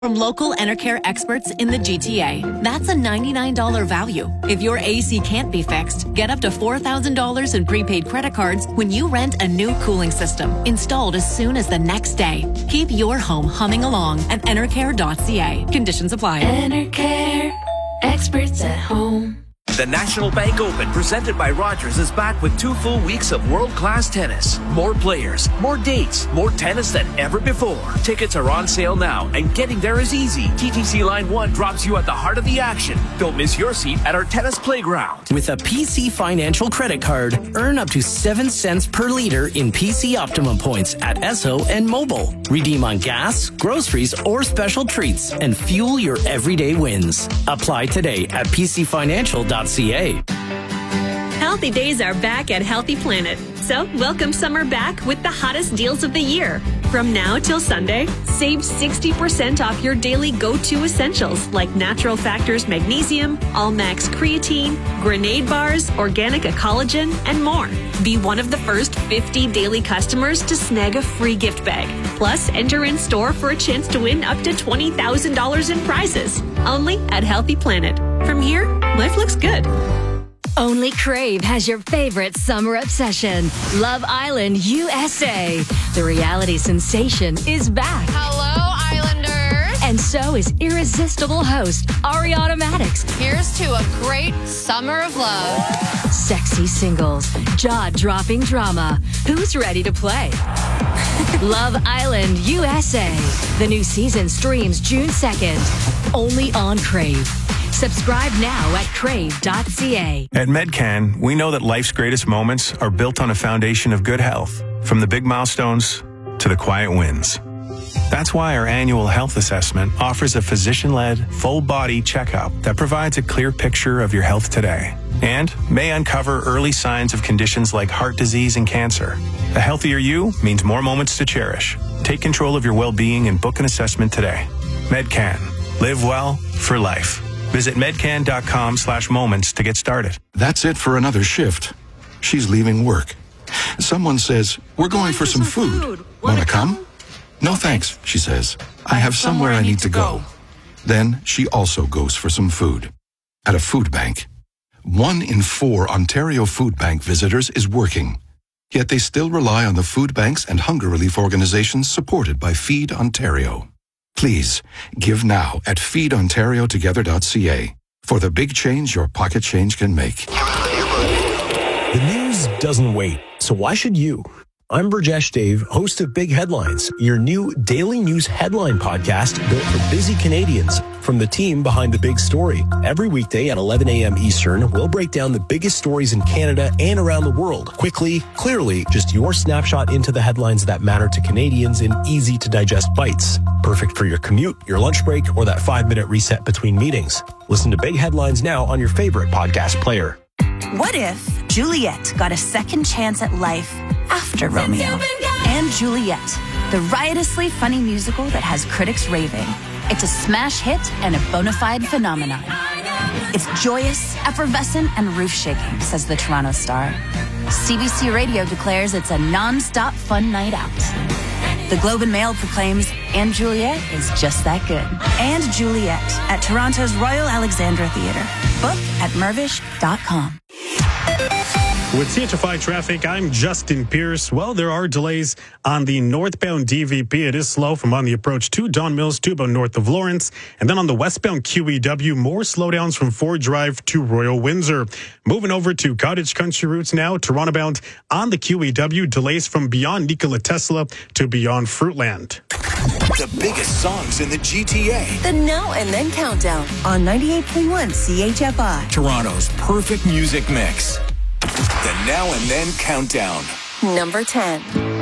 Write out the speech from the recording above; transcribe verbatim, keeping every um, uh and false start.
From local Enercare experts in the G T A. That's a ninety-nine dollars value. If your A C can't be fixed, get up to four thousand dollars in prepaid credit cards when you rent a new cooling system, installed as soon as the next day. Keep your home humming along at enercare dot c a. Conditions apply. Enercare, experts at home. The National Bank Open, presented by Rogers, is back with two full weeks of world-class tennis. More players, more dates, more tennis than ever before. Tickets are on sale now, and getting there is easy. T T C Line one drops you at the heart of the action. Don't miss your seat at our tennis playground. With a P C Financial credit card, earn up to seven cents per liter in P C Optimum points at Esso and Mobile. Redeem on gas, groceries, or special treats, and fuel your everyday wins. Apply today at p c financial dot c a. Healthy days are back at Healthy Planet. So welcome summer back with the hottest deals of the year. From now till Sunday, save sixty percent off your daily go-to essentials like Natural Factors Magnesium, All-Max Creatine, Grenade Bars, Organica Collagen, and more. Be one of the first fifty daily customers to snag a free gift bag. Plus, enter in store for a chance to win up to twenty thousand dollars in prizes. Only at Healthy Planet. From here, life looks good. Only Crave has your favorite summer obsession, Love Island U S A. The reality sensation is back. Hello, Islanders. And so is irresistible host Ariana Maddox. Here's to a great summer of love. Sexy singles, jaw-dropping drama. Who's ready to play? Love Island U S A. The new season streams June second. Only on Crave. Subscribe now at crave dot c a. At Medcan, we know that life's greatest moments are built on a foundation of good health, from the big milestones to the quiet wins. That's why our annual health assessment offers a physician-led, full-body checkup that provides a clear picture of your health today and may uncover early signs of conditions like heart disease and cancer. A healthier you means more moments to cherish. Take control of your well-being and book an assessment today. Medcan. Live well for life. Visit medcan.com slash moments to get started. That's it for another shift. She's leaving work. Someone says, we're going for some food. Wanna come? No thanks, she says. I have somewhere I need to go. Then she also goes for some food. At a food bank. One in four Ontario Food Bank visitors is working. Yet they still rely on the food banks and hunger relief organizations supported by Feed Ontario. Please, give now at feed ontario together dot c a for the big change your pocket change can make. The news doesn't wait, so why should you? I'm Burjesh Dave, host of Big Headlines, your new daily news headline podcast built for busy Canadians from the team behind the big story. Every weekday at eleven a.m. Eastern, we'll break down the biggest stories in Canada and around the world. Quickly, clearly, just your snapshot into the headlines that matter to Canadians in easy-to-digest bites. Perfect for your commute, your lunch break, or that five-minute reset between meetings. Listen to Big Headlines now on your favorite podcast player. What if Juliet got a second chance at life after Romeo? And Juliet, the riotously funny musical that has critics raving. It's a smash hit and a bona fide phenomenon. It's joyous, effervescent, and roof-shaking, says the Toronto Star. C B C Radio declares it's a non-stop fun night out. The Globe and Mail proclaims And Juliet is just that good. And Juliet at Toronto's Royal Alexandra Theatre. Book at mervish dot com. With C H F I traffic, I'm Justin Pierce. Well, there are delays on the northbound D V P. It is slow from on the approach to Don Mills to about north of Lawrence. And then on the westbound Q E W, more slowdowns from Ford Drive to Royal Windsor. Moving over to Cottage Country routes now, Toronto bound on the Q E W, delays from beyond Nikola Tesla to beyond Fruitland. The biggest songs in the G T A. The Now and Then Countdown on ninety-eight point one C H F I. Toronto's perfect music mix. The Now and Then Countdown. Number ten.